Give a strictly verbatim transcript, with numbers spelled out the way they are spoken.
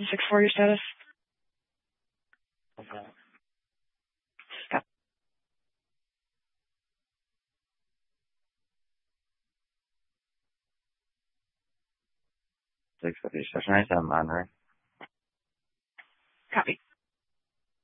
six four, your status? Okay. Scott. six fifty, session ninety-seven, monitoring.